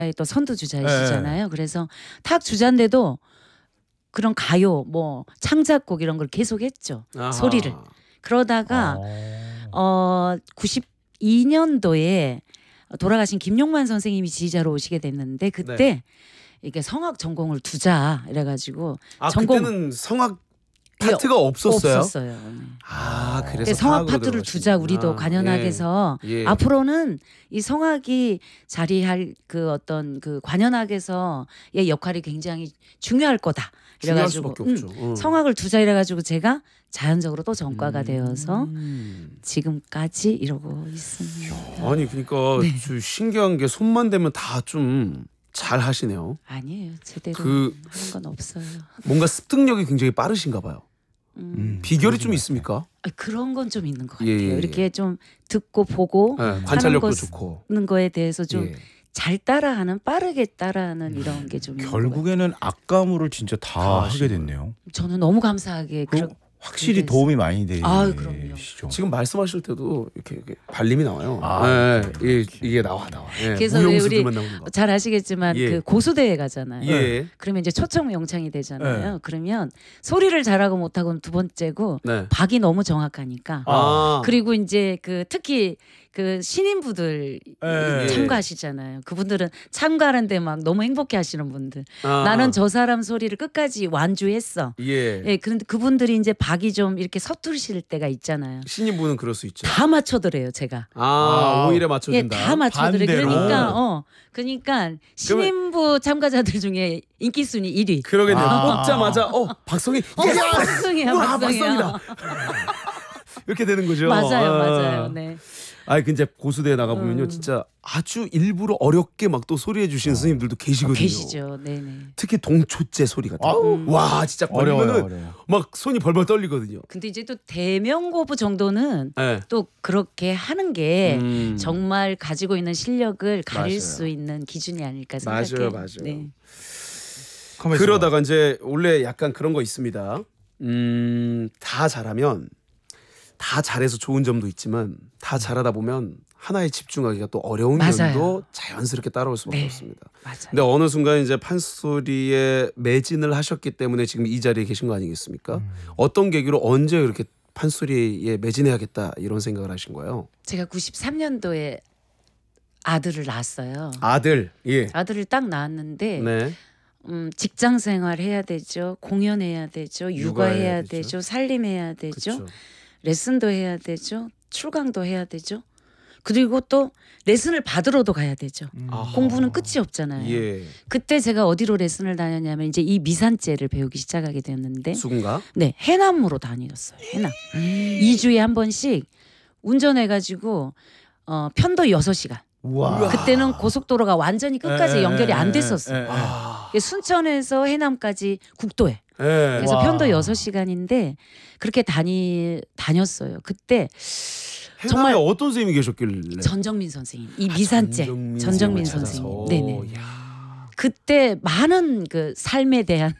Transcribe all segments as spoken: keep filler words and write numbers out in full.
또 선두 주자이시잖아요. 네. 그래서 탁 주자인데도 그런 가요, 뭐 창작곡 이런 걸 계속했죠. 아하. 소리를. 그러다가 아. 어 구십이 년도에 돌아가신 김용만 선생님이 지휘자로 오시게 됐는데 그때 네. 이게 성악 전공을 두자 이래가지고 아 전공... 그때는 성악 파트가 없었어요? 없었어요. 네. 아 그래서 성악 파트를 두자 우리도 관현악에서 예. 예. 앞으로는 이 성악이 자리할 그 어떤 그 관현악에서의 역할이 굉장히 중요할 거다. 이래가지고 음, 음. 성악을 두자 이래가지고 제가 자연적으로 또 전과가 음. 되어서 지금까지 이러고 있습니다. 야, 아니 그러니까 네. 신기한 게 손만 대면 다 좀 잘 하시네요. 아니에요. 제대로 그, 하는 건 없어요. 뭔가 습득력이 굉장히 빠르신가 봐요. 음. 비결이 좀 있습니까? 아, 그런 건 좀 있는 것 같아요. 예, 예. 이렇게 좀 듣고 보고 네, 관찰력도 좋고 하는 거에 대해서 좀 잘 예. 따라하는 빠르게 따라하는 음. 이런 게 좀 결국에는 악가무를 진짜 다, 다 하게 됐네요. 저는 너무 감사하게 그런 확실히 도움이 많이 되시죠. 아, 그럼요. 지금 말씀하실 때도 이렇게, 이렇게 발림이 나와요. 아, 네, 이게, 이게 나와 나와. 네, 그래서 왜 우리 잘 아시겠지만 예. 그 고수대회 가잖아요. 예. 그러면 이제 초청 영창이 되잖아요. 예. 그러면 소리를 잘하고 못하고는 두 번째고 네. 박이 너무 정확하니까. 아. 그리고 이제 그 특히 그 신인부들 예. 참가하시잖아요. 그분들은 참가하는데 막 너무 행복해하시는 분들. 아. 나는 저 사람 소리를 끝까지 완주했어. 예. 예. 그런데 그분들이 이제 박이 좀 이렇게 서투르실 때가 있잖아요. 신인부는 그럴 수 있죠. 다 맞춰드래요, 제가. 아, 아. 오히려 맞춰준다. 예, 다 맞춰드래. 그러니까 어, 그러니까 신인부 참가자들 중에 인기 순위 일 위. 그러겠네요. 아. 뽑자마자 어 박성희. 어, 박성희야, 우와, 박성희야. 박성희다. 이렇게 되는 거죠. 맞아요, 아. 맞아요. 네. 아니 근데 고수대에 나가 보면요, 음. 진짜 아주 일부러 어렵게 막 또 소리해 주신 어. 스님들도 계시거든요. 어, 계시죠, 네네. 특히 동초째 소리 같은 거. 음. 와 진짜 걸리면은 막 손이 벌벌 떨리거든요. 근데 이제 또 대명고부 정도는 네. 또 그렇게 하는 게 음. 정말 가지고 있는 실력을 가릴 맞아요. 수 있는 기준이 아닐까 생각해요. 맞아요, 맞아요. 네. 그러다가 이제 원래 약간 그런 거 있습니다. 음, 다 잘하면. 다 잘해서 좋은 점도 있지만 다 잘하다 보면 하나에 집중하기가 또 어려운 맞아요. 면도 자연스럽게 따라올 수밖에 네. 없습니다. 맞아요. 근데 어느 순간 이제 판소리에 매진을 하셨기 때문에 지금 이 자리에 계신 거 아니겠습니까? 음. 어떤 계기로 언제 그렇게 판소리에 매진해야겠다 이런 생각을 하신 거예요? 제가 구십삼 년도에 아들을 낳았어요. 아들, 예. 아들을 딱 낳았는데 네. 음, 직장 생활 해야 되죠, 공연해야 되죠, 육아해야, 육아해야 되죠, 되죠. 살림해야 되죠. 그쵸. 레슨도 해야 되죠. 출강도 해야 되죠. 그리고 또 레슨을 받으러도 가야 되죠. 음. 공부는 끝이 없잖아요. 예. 그때 제가 어디로 레슨을 다녔냐면 이제 이 미산제를 배우기 시작하게 되었는데 수군가? 네, 해남으로 다녔어요. 해남. 이 주에 한 번씩 운전해가지고 어, 편도 여섯 시간. 우와. 그때는 고속도로가 완전히 끝까지 에, 연결이 안 에, 됐었어요. 에, 에, 에. 아. 순천에서 해남까지 국도에. 예. 그래서 와. 편도 여섯 시간인데 그렇게 다니 다녔어요. 그때 정말 정말 어떤 선생님이 계셨길래? 전정민 선생님, 이 아, 미산제 전정민 전정민 선생님을 선생님, 찾아서. 네네. 야. 그때 많은 그 삶에 대한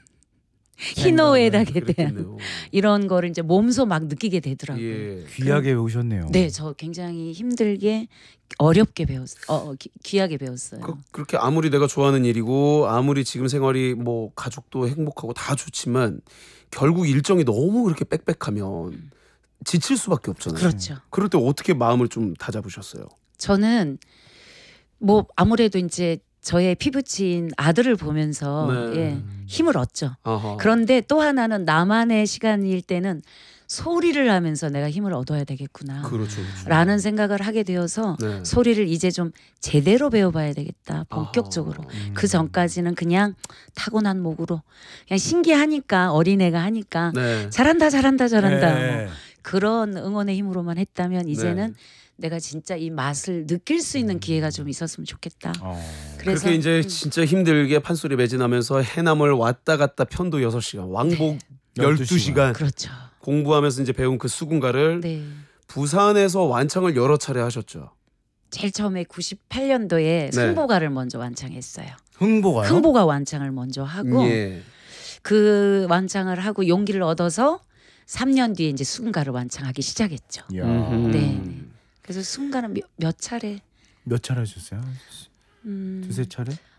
희노애락에 대한 그랬겠네요. 이런 거를 이제 몸소 막 느끼게 되더라고요. 예. 귀하게 배우셨네요. 네, 저 굉장히 힘들게 어렵게 배웠, 어 기, 귀하게 배웠어요. 그, 그렇게 아무리 내가 좋아하는 일이고 아무리 지금 생활이 뭐 가족도 행복하고 다 좋지만 결국 일정이 너무 그렇게 빽빽하면 지칠 수밖에 없잖아요. 그렇죠. 그럴 때 어떻게 마음을 좀 다잡으셨어요? 저는 뭐 아무래도 이제 저의 피부친 아들을 보면서 네. 예, 힘을 얻죠. 아하. 그런데 또 하나는 나만의 시간일 때는 소리를 하면서 내가 힘을 얻어야 되겠구나 그렇죠, 그렇죠. 라는 생각을 하게 되어서 네. 소리를 이제 좀 제대로 배워봐야 되겠다 본격적으로. 아하. 음. 그 전까지는 그냥 타고난 목으로 그냥 신기하니까 어린애가 하니까 네. 잘한다 잘한다 잘한다 네. 뭐 그런 응원의 힘으로만 했다면 이제는 네. 내가 진짜 이 맛을 느낄 수 있는 기회가 좀 있었으면 좋겠다. 어. 그래서 그렇게 이제 음. 진짜 힘들게 판소리 매진하면서 해남을 왔다 갔다 편도 여섯 시간 왕복 네. 열두 시간 그렇죠. 공부하면서 이제 배운 그 수군가를 네. 부산에서 완창을 여러 차례 하셨죠. 제일 처음에 구십팔 년도에 네. 승보가를 먼저 완창했어요. 흥보가요? 흥보가 완창을 먼저 하고 예. 그 완창을 하고 용기를 얻어서 삼 년 뒤에 이제 수군가를 완창하기 시작했죠. 이야. 음흠. 네. 그래서 수군가는 몇, 몇 차례 몇 차례 하셨어요? 음, 두세 차례?